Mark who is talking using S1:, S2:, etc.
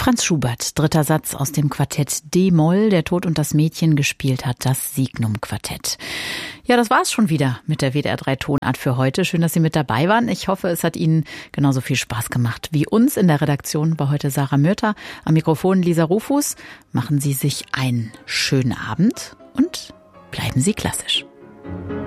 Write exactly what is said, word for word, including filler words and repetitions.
S1: Franz Schubert, dritter Satz aus dem Quartett D-Moll, Der Tod und das Mädchen, gespielt hat das Signum-Quartett. Ja, das war's schon wieder mit der W D R drei Tonart für heute. Schön, dass Sie mit dabei waren. Ich hoffe, es hat Ihnen genauso viel Spaß gemacht wie uns. In der Redaktion war heute Sarah Mürter, am Mikrofon Lisa Rufus. Machen Sie sich einen schönen Abend und bleiben Sie klassisch.